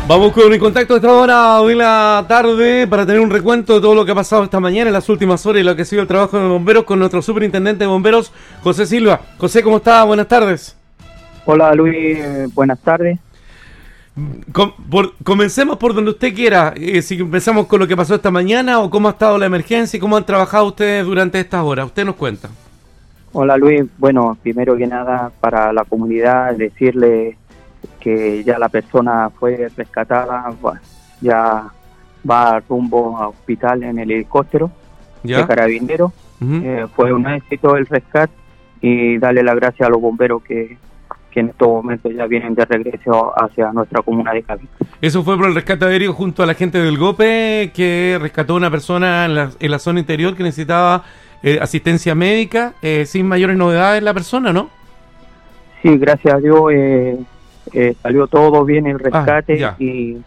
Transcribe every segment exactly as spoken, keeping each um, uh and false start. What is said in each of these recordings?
Vamos con el contacto de esta hora de la tarde para tener un recuento de todo lo que ha pasado esta mañana en las últimas horas y lo que ha sido el trabajo de los bomberos con nuestro superintendente de bomberos, José Silva. José, ¿cómo está? Buenas tardes. Hola Luis, buenas tardes. Com por, comencemos por donde usted quiera, eh, si empezamos con lo que pasó esta mañana o cómo ha estado la emergencia y cómo han trabajado ustedes durante estas horas. Usted nos cuenta. Hola Luis, bueno, primero que nada para la comunidad decirle que ya la persona fue rescatada, ya va rumbo a hospital en el helicóptero ¿Ya? de Carabineros. Uh-huh. eh, fue un éxito el rescate y darle las gracias a los bomberos que, que en estos momentos ya vienen de regreso hacia nuestra comuna de Cabi. Eso fue por el rescate aéreo junto a la gente del GOPE que rescató a una persona en la, en la zona interior que necesitaba eh, asistencia médica, eh, sin mayores novedades la persona, ¿no? Sí, gracias a Dios eh, eh, salió todo bien el rescate ah, y,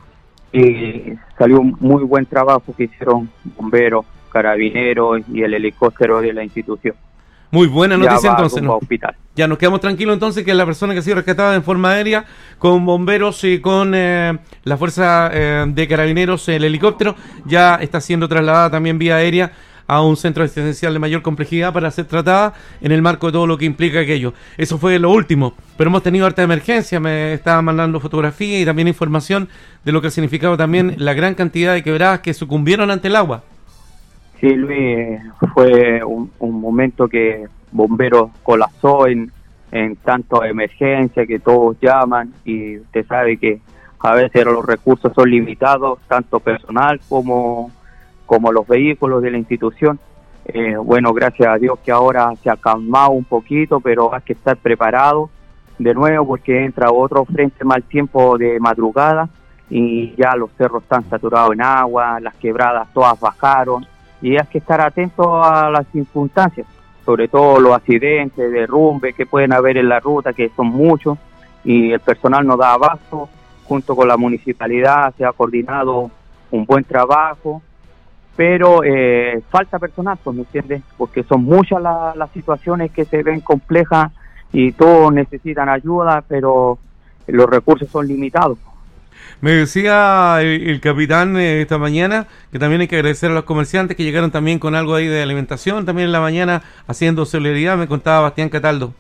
y salió un muy buen trabajo que hicieron bomberos, carabineros y el helicóptero de la institución. Muy buena noticia ya entonces, ¿no? Hospital. Ya nos quedamos tranquilos entonces que la persona que ha sido rescatada en forma aérea con bomberos y con eh, la fuerza eh, de carabineros, el helicóptero, ya está siendo trasladada también vía aérea a un centro asistencial de mayor complejidad para ser tratada en el marco de todo lo que implica aquello. Eso fue lo último, pero hemos tenido harta emergencia, me estaban mandando fotografías y también información de lo que ha significado también la gran cantidad de quebradas que sucumbieron ante el agua. Sí, Luis, fue un, un momento que bomberos colapsó en, en tanto emergencia que todos llaman y usted sabe que a veces los recursos son limitados, tanto personal como como los vehículos de la institución. Eh, bueno, gracias a Dios que ahora se ha calmado un poquito, pero hay que estar preparado de nuevo porque entra otro frente mal tiempo de madrugada y ya los cerros están saturados en agua, las quebradas todas bajaron y hay que estar atentos a las circunstancias, sobre todo los accidentes, derrumbes que pueden haber en la ruta, que son muchos, y el personal no da abasto. Junto con la municipalidad se ha coordinado un buen trabajo, pero eh, falta personal, pues, ¿me entiendes? Porque son muchas la, las situaciones que se ven complejas y todos necesitan ayuda, pero los recursos son limitados. Me decía el, el capitán eh, esta mañana que también hay que agradecer a los comerciantes que llegaron también con algo ahí de alimentación, también en la mañana haciendo solidaridad, me contaba Bastián Cataldo.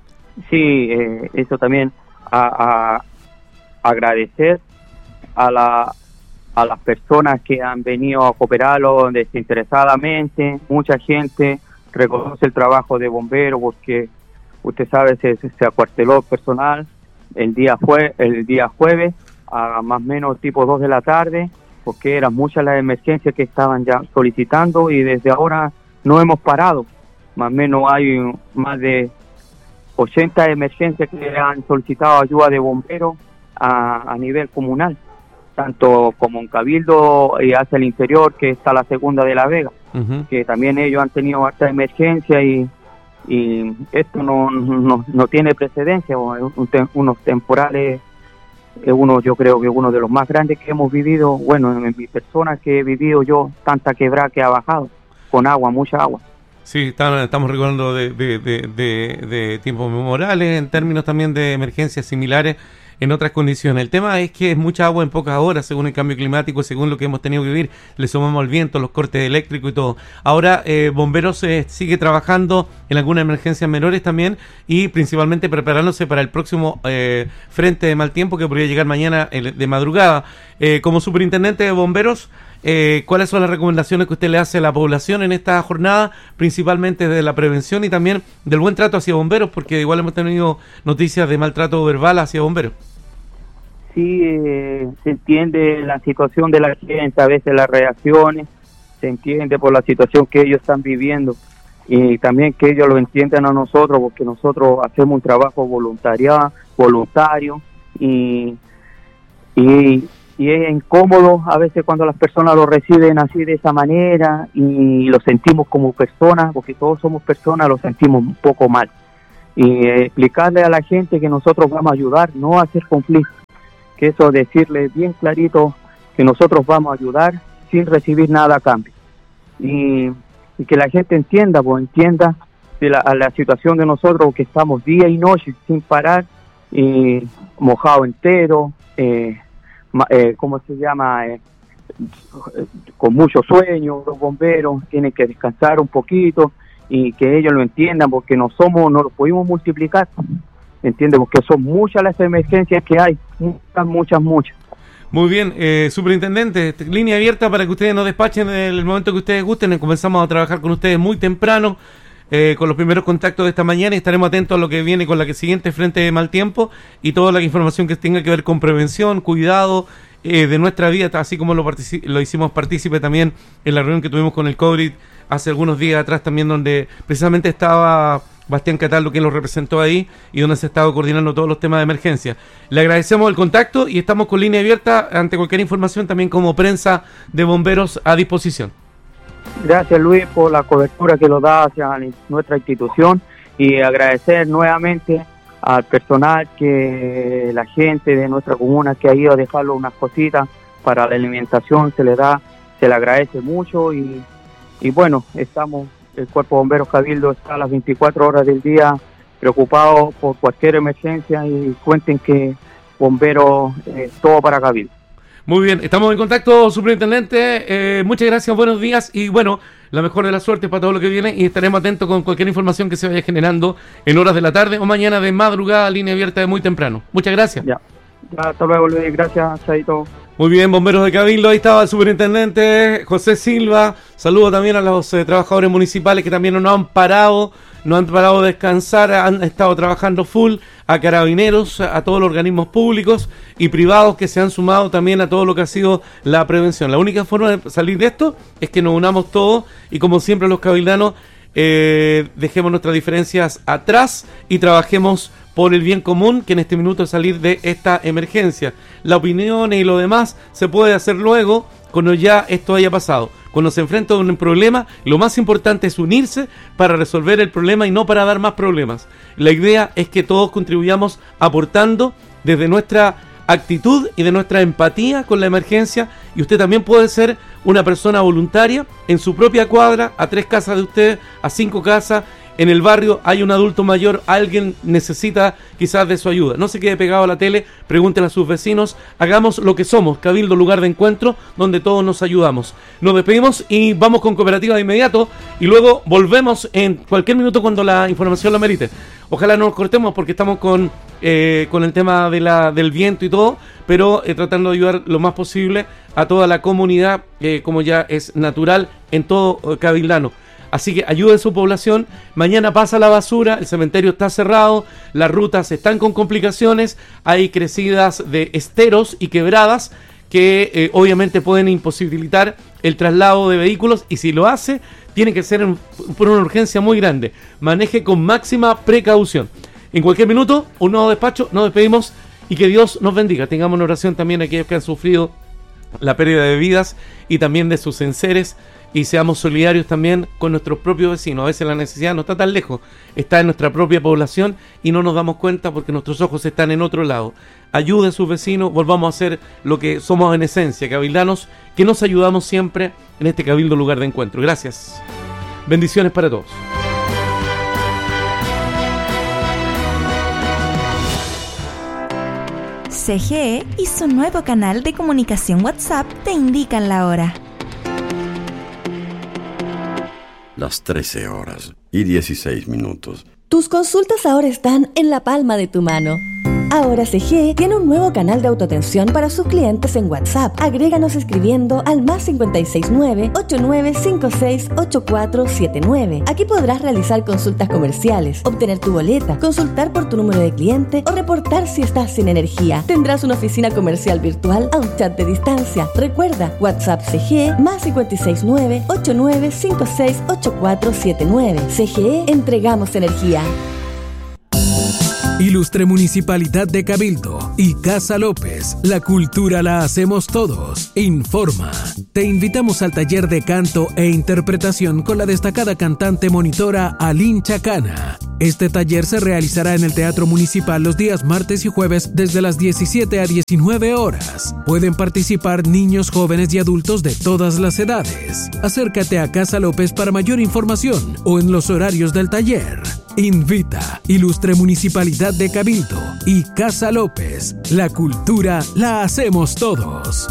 Sí, eh, eso también, a, a agradecer a la... a las personas que han venido a cooperarlo desinteresadamente. Mucha gente reconoce el trabajo de bomberos porque usted sabe se, se acuarteló personal el día fue el día jueves a más o menos tipo dos de la tarde porque eran muchas las emergencias que estaban ya solicitando y desde ahora no hemos parado. Más o menos hay más de ochenta emergencias que han solicitado ayuda de bomberos a, a nivel comunal, tanto como en Cabildo y hacia el interior, que está la segunda de La Vega, uh-huh. que también ellos han tenido harta emergencia y, y esto no, no, no tiene precedencia, un te, unos temporales, uno yo creo que uno de los más grandes que hemos vivido, bueno, en mi persona que he vivido yo, tanta quebrada que ha bajado, con agua, mucha agua. Sí, están, estamos recordando de, de, de, de, de tiempos memoriales, en términos también de emergencias similares, en otras condiciones. El tema es que es mucha agua en pocas horas, según el cambio climático, según lo que hemos tenido que vivir. Le sumamos el viento, los cortes eléctricos y todo. Ahora, eh, Bomberos eh, sigue trabajando en algunas emergencias menores también y principalmente preparándose para el próximo eh, frente de mal tiempo que podría llegar mañana eh, de madrugada. Eh, como superintendente de Bomberos, eh, ¿cuáles son las recomendaciones que usted le hace a la población en esta jornada, principalmente de la prevención y también del buen trato hacia bomberos? Porque igual hemos tenido noticias de maltrato verbal hacia bomberos. Sí, eh, se entiende la situación de la gente, a veces las reacciones, se entiende por la situación que ellos están viviendo y también que ellos lo entiendan a nosotros, porque nosotros hacemos un trabajo voluntario, voluntario y, y, y es incómodo a veces cuando las personas lo reciben así de esa manera y lo sentimos como personas, porque todos somos personas, lo sentimos un poco mal. Y eh, explicarle a la gente que nosotros vamos a ayudar, no a hacer conflictos. Que eso decirle bien clarito que nosotros vamos a ayudar sin recibir nada a cambio y, y que la gente entienda, pues entienda de la, la situación de nosotros que estamos día y noche sin parar y mojado entero, eh, eh, ¿cómo se llama? Eh, con mucho sueño, los bomberos tienen que descansar un poquito y que ellos lo entiendan, porque no somos, no lo pudimos multiplicar, ¿entiendes? Porque son muchas las emergencias que hay, muchas, muchas, muchas. Muy bien, eh, superintendente, línea abierta para que ustedes nos despachen en el momento que ustedes gusten. Comenzamos a trabajar con ustedes muy temprano, eh, con los primeros contactos de esta mañana, y estaremos atentos a lo que viene con la que siguiente frente de mal tiempo y toda la información que tenga que ver con prevención, cuidado eh, de nuestra vida, así como lo, partici- lo hicimos partícipe también en la reunión que tuvimos con el COVID hace algunos días atrás también, donde precisamente estaba Bastián Cataldo, quien lo representó ahí, y donde se ha estado coordinando todos los temas de emergencia. Le agradecemos el contacto y estamos con línea abierta ante cualquier información, también como prensa de bomberos a disposición. Gracias, Luis, por la cobertura que lo da hacia nuestra institución, y agradecer nuevamente al personal, que la gente de nuestra comuna que ha ido a dejarlo unas cositas para la alimentación, se le da, se le agradece mucho, y, y bueno, estamos, el Cuerpo de Bomberos Cabildo está a las veinticuatro horas del día preocupado por cualquier emergencia, y cuenten que bomberos, eh, todo para Cabildo. Muy bien, estamos en contacto, superintendente. Eh, muchas gracias, buenos días, y bueno, la mejor de la suerte para todo lo que viene, y estaremos atentos con cualquier información que se vaya generando en horas de la tarde o mañana de madrugada, línea abierta de muy temprano. Muchas gracias. Ya, ya, hasta luego, Luis. Gracias, Chaito. Muy bien, bomberos de Cabildo, ahí estaba el superintendente José Silva. Saludo también a los eh, trabajadores municipales que también no han parado, no han parado de descansar, han estado trabajando full, a carabineros, a todos los organismos públicos y privados que se han sumado también a todo lo que ha sido la prevención. La única forma de salir de esto es que nos unamos todos, y como siempre los cabildanos, eh, dejemos nuestras diferencias atrás y trabajemos por el bien común, que en este minuto es salir de esta emergencia. La opinión y lo demás se puede hacer luego, cuando ya esto haya pasado. Cuando se enfrenta a un problema, lo más importante es unirse para resolver el problema y no para dar más problemas. La idea es que todos contribuyamos aportando desde nuestra actitud y de nuestra empatía con la emergencia, y usted también puede ser una persona voluntaria en su propia cuadra, a tres casas de usted, a cinco casas. En el barrio hay un adulto mayor, alguien necesita quizás de su ayuda. No se quede pegado a la tele, pregúntenle a sus vecinos. Hagamos lo que somos, Cabildo, lugar de encuentro donde todos nos ayudamos. Nos despedimos y vamos con Cooperativa de inmediato, y luego volvemos en cualquier minuto cuando la información lo merite. Ojalá no nos cortemos, porque estamos con eh, con el tema de la, del viento y todo, pero eh, tratando de ayudar lo más posible a toda la comunidad, eh, como ya es natural en todo eh, cabildano. Así que ayuden a su población. Mañana pasa la basura, el cementerio está cerrado, las rutas están con complicaciones, hay crecidas de esteros y quebradas que eh, obviamente pueden imposibilitar el traslado de vehículos, y si lo hace, tiene que ser en, por una urgencia muy grande. Maneje con máxima precaución. En cualquier minuto, un nuevo despacho, nos despedimos, y que Dios nos bendiga. Tengamos una oración también a aquellos que han sufrido la pérdida de vidas y también de sus enseres, y seamos solidarios también con nuestros propios vecinos. A veces la necesidad no está tan lejos, está en nuestra propia población y no nos damos cuenta porque nuestros ojos están en otro lado. Ayuden a sus vecinos, volvamos a ser lo que somos en esencia, cabildanos, que nos ayudamos siempre en este Cabildo lugar de encuentro. Gracias. Bendiciones para todos. C G E y su nuevo canal de comunicación WhatsApp te indican la hora. Las trece horas y dieciséis minutos. Tus consultas ahora están en la palma de tu mano. Ahora C G E tiene un nuevo canal de autoatención para sus clientes en WhatsApp. Agréganos escribiendo al más cinco seis nueve, ocho nueve cinco seis, ocho cuatro siete nueve. Aquí podrás realizar consultas comerciales, obtener tu boleta, consultar por tu número de cliente o reportar si estás sin energía. Tendrás una oficina comercial virtual a un chat de distancia. Recuerda, WhatsApp C G E más cinco seis nueve, ocho nueve cinco seis, ocho cuatro siete nueve. C G E, entregamos energía. Ilustre Municipalidad de Cabildo y Casa López, la cultura la hacemos todos. Informa. Te invitamos al taller de canto e interpretación con la destacada cantante monitora Aline Chacana. Este taller se realizará en el Teatro Municipal los días martes y jueves desde las diecisiete a diecinueve horas. Pueden participar niños, jóvenes y adultos de todas las edades. Acércate a Casa López para mayor información o en los horarios del taller. Invita Ilustre Municipalidad de Cabildo y Casa López. La cultura la hacemos todos.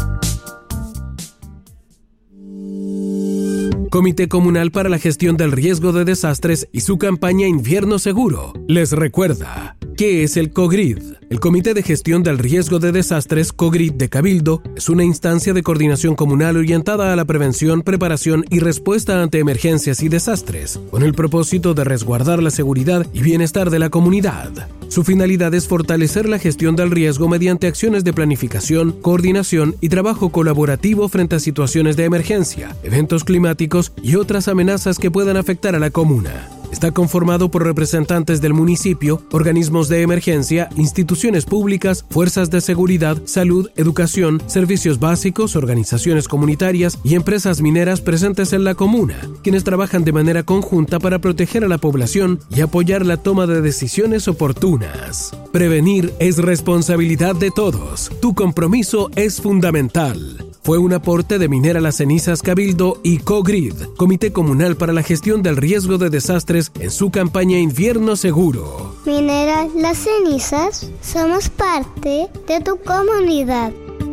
Comité Comunal para la Gestión del Riesgo de Desastres y su campaña Invierno Seguro les recuerda: ¿qué es el COGRID? El Comité de Gestión del Riesgo de Desastres, COGRID de Cabildo, es una instancia de coordinación comunal orientada a la prevención, preparación y respuesta ante emergencias y desastres, con el propósito de resguardar la seguridad y bienestar de la comunidad. Su finalidad es fortalecer la gestión del riesgo mediante acciones de planificación, coordinación y trabajo colaborativo frente a situaciones de emergencia, eventos climáticos y otras amenazas que puedan afectar a la comuna. Está conformado por representantes del municipio, organismos de emergencia, instituciones públicas, fuerzas de seguridad, salud, educación, servicios básicos, organizaciones comunitarias y empresas mineras presentes en la comuna, quienes trabajan de manera conjunta para proteger a la población y apoyar la toma de decisiones oportunas. Prevenir es responsabilidad de todos. Tu compromiso es fundamental. Fue un aporte de Minera Las Cenizas Cabildo y COGRID, Comité Comunal para la Gestión del Riesgo de Desastres, en su campaña Invierno Seguro. Minera Las Cenizas, somos parte de tu comunidad.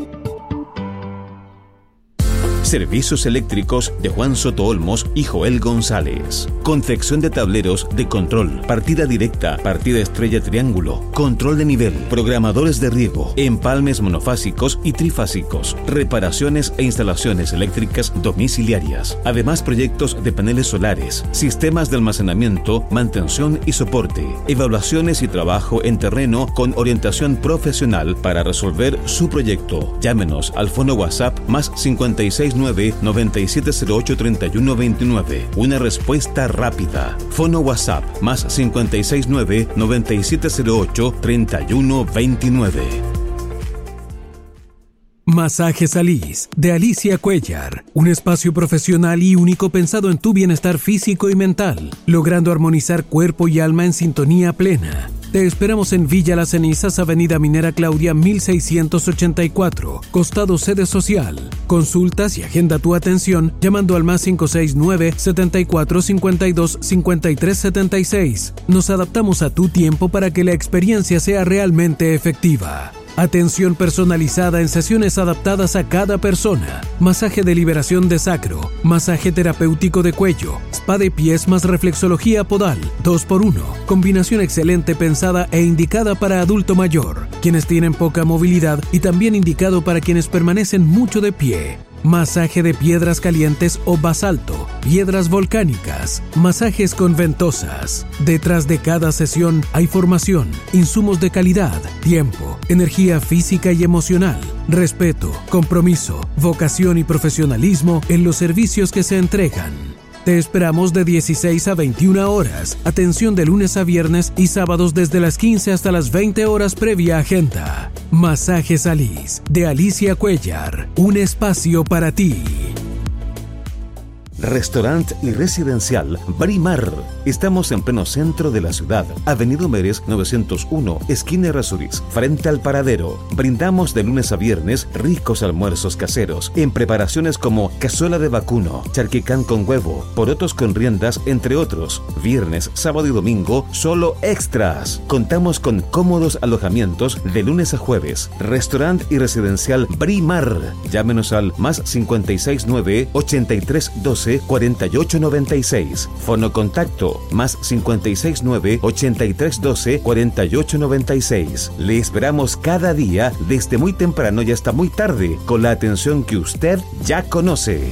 Servicios eléctricos de Juan Soto Olmos y Joel González. Confección de tableros de control, partida directa, partida estrella triángulo, control de nivel, programadores de riego, empalmes monofásicos y trifásicos, reparaciones e instalaciones eléctricas domiciliarias. Además, proyectos de paneles solares, sistemas de almacenamiento, mantención y soporte, evaluaciones y trabajo en terreno con orientación profesional para resolver su proyecto. Llámenos al fono WhatsApp más cincuenta y seis nueve, noventa y siete cero ocho, treinta y uno veintinueve. Una respuesta rápida. Fono WhatsApp más cincuenta y seis nueve, noventa y siete cero ocho, treinta y uno veintinueve. Masajes Alice, de Alicia Cuellar, un espacio profesional y único pensado en tu bienestar físico y mental, logrando armonizar cuerpo y alma en sintonía plena. Te esperamos en Villa Las Cenizas, Avenida Minera Claudia mil seiscientos ochenta y cuatro, costado sede social. Consultas y agenda tu atención llamando al más cinco seis nueve, setenta y cuatro, cincuenta y dos, cincuenta y tres setenta y seis. Nos adaptamos a tu tiempo para que la experiencia sea realmente efectiva. Atención personalizada en sesiones adaptadas a cada persona. Masaje de liberación de sacro, masaje terapéutico de cuello, spa de pies más reflexología podal, dos por uno. Combinación excelente pensada e indicada para adulto mayor, quienes tienen poca movilidad y también indicado para quienes permanecen mucho de pie. Masaje de piedras calientes o basalto, piedras volcánicas, masajes con ventosas. Detrás de cada sesión hay formación, insumos de calidad, tiempo, energía física y emocional, respeto, compromiso, vocación y profesionalismo en los servicios que se entregan. Te esperamos de dieciséis a veintiuna horas, atención de lunes a viernes y sábados desde las quince hasta las veinte horas previa agenda. Masajes Alice, de Alicia Cuellar, un espacio para ti. Restaurante y residencial Brimar. Estamos en pleno centro de la ciudad, Avenida Mérez novecientos uno, esquina Errázuriz, frente al paradero. Brindamos de lunes a viernes ricos almuerzos caseros, en preparaciones como cazuela de vacuno, charquicán con huevo, porotos con riendas, entre otros. Viernes, sábado y domingo, solo extras. Contamos con cómodos alojamientos de lunes a jueves. Restaurante y residencial Brimar. Llámenos al más cincuenta y seis nueve, ochenta y tres doce, cuarenta y ocho noventa y seis. Fono contacto más cincuenta y seis nueve, ochenta y tres doce, cuarenta y ocho noventa y seis. Le esperamos cada día desde muy temprano y hasta muy tarde con la atención que usted ya conoce.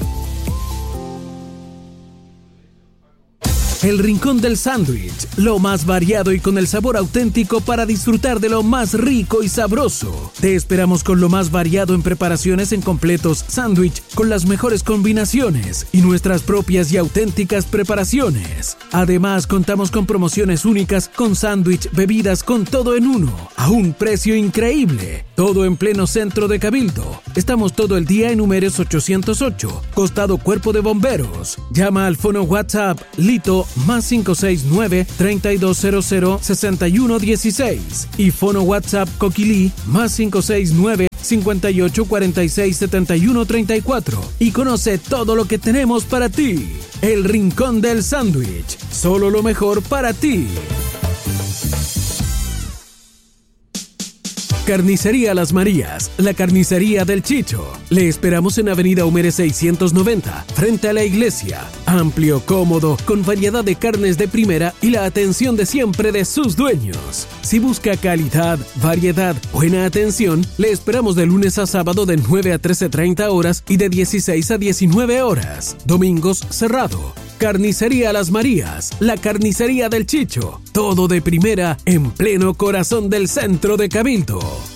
El Rincón del Sándwich, lo más variado y con el sabor auténtico para disfrutar de lo más rico y sabroso. Te esperamos con lo más variado en preparaciones en completos sándwich con las mejores combinaciones y nuestras propias y auténticas preparaciones. Además, contamos con promociones únicas con sándwich, bebidas, con todo en uno, a un precio increíble. Todo en pleno centro de Cabildo. Estamos todo el día en Humérez ochocientos ocho, costado Cuerpo de Bomberos. Llama al fono WhatsApp Lito más cinco seis nueve, treinta y dos cero cero, sesenta y uno dieciséis y fono WhatsApp Coquilí más cinco seis nueve, cincuenta y ocho, cuarenta y seis, setenta y uno treinta y cuatro y conoce todo lo que tenemos para ti. El Rincón del Sándwich, solo lo mejor para ti. Carnicería Las Marías, la carnicería del Chicho. Le esperamos en Avenida Humere seiscientos noventa, frente a la iglesia. Amplio, cómodo, con variedad de carnes de primera y la atención de siempre de sus dueños. Si busca calidad, variedad, buena atención, le esperamos de lunes a sábado de nueve a trece treinta horas y de dieciséis a diecinueve horas. Domingos cerrado. Carnicería Las Marías, la carnicería del Chicho. Todo de primera en pleno corazón del centro de Cabildo.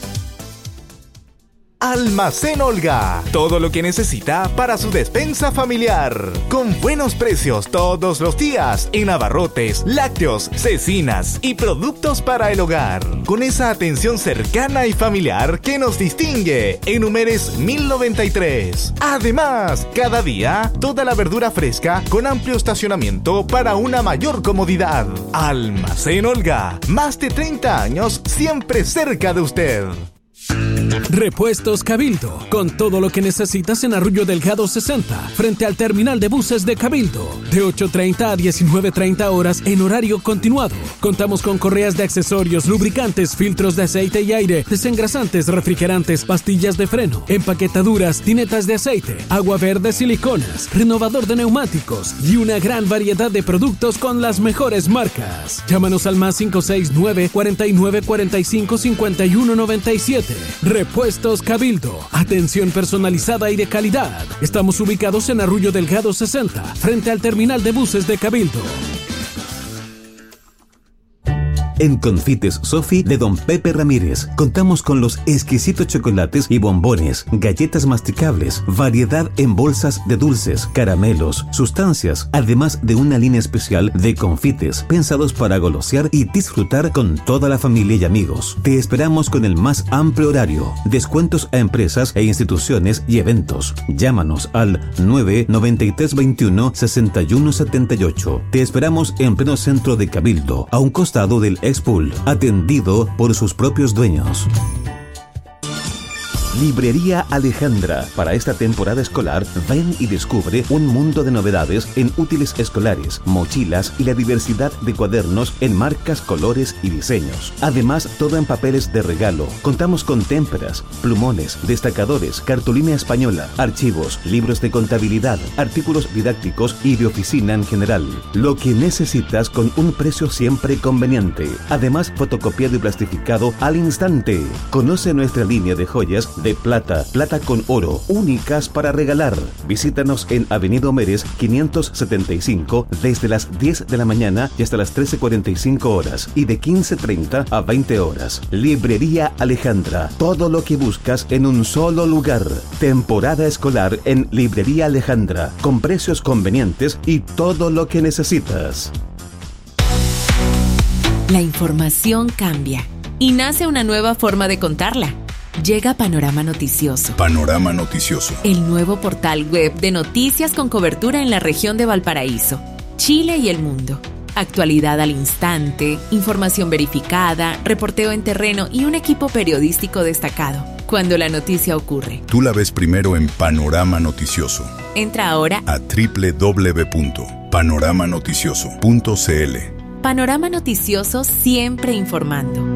Almacén Olga, todo lo que necesita para su despensa familiar, con buenos precios todos los días en abarrotes, lácteos, cecinas y productos para el hogar, con esa atención cercana y familiar que nos distingue en Humeres mil noventa y tres. Además, cada día, toda la verdura fresca con amplio estacionamiento para una mayor comodidad. Almacén Olga, más de treinta años siempre cerca de usted. Repuestos Cabildo, con todo lo que necesitas en Arroyo Delgado sesenta, frente al terminal de buses de Cabildo, de ocho treinta a diecinueve treinta horas en horario continuado. Contamos con correas de accesorios, lubricantes, filtros de aceite y aire, desengrasantes, refrigerantes, pastillas de freno, empaquetaduras, tinetas de aceite, agua verde, siliconas, renovador de neumáticos y una gran variedad de productos con las mejores marcas. Llámanos al más cinco seis nueve, cuarenta y nueve, cuarenta y cinco, cincuenta y uno noventa y siete. Repuestos Cabildo, atención personalizada y de calidad. Estamos ubicados en Arroyo Delgado sesenta, frente al terminal de buses de Cabildo. En Confites Sofi de Don Pepe Ramírez contamos con los exquisitos chocolates y bombones, galletas masticables, variedad en bolsas de dulces, caramelos, sustancias, además de una línea especial de confites pensados para golosear y disfrutar con toda la familia y amigos. Te esperamos con el más amplio horario, descuentos a empresas e instituciones y eventos. Llámanos al nueve noventa y tres veintiuno, sesenta y uno setenta y ocho. Te esperamos en pleno centro de Cabildo, a un costado del Expool, atendido por sus propios dueños. Librería Alejandra. Para esta temporada escolar, ven y descubre un mundo de novedades en útiles escolares, mochilas y la diversidad de cuadernos en marcas, colores y diseños. Además, todo en papeles de regalo. Contamos con témperas, plumones, destacadores, cartulina española, archivos, libros de contabilidad, artículos didácticos y de oficina en general. Lo que necesitas con un precio siempre conveniente. Además, fotocopiado y plastificado al instante. Conoce nuestra línea de joyas de plata, plata con oro, únicas para regalar. Visítanos en Avenida Homeres quinientos setenta y cinco desde las diez de la mañana y hasta las trece cuarenta y cinco horas y de quince treinta a veinte horas. Librería Alejandra, todo lo que buscas en un solo lugar. Temporada escolar en Librería Alejandra, con precios convenientes y todo lo que necesitas. La información cambia y nace una nueva forma de contarla. Llega Panorama Noticioso. Panorama Noticioso. El nuevo portal web de noticias con cobertura en la región de Valparaíso, Chile y el mundo. Actualidad al instante, información verificada, reporteo en terreno y un equipo periodístico destacado. Cuando la noticia ocurre, tú la ves primero en Panorama Noticioso. Entra ahora a doble u doble u doble u punto panorama noticioso punto c l. Panorama Noticioso, siempre informando.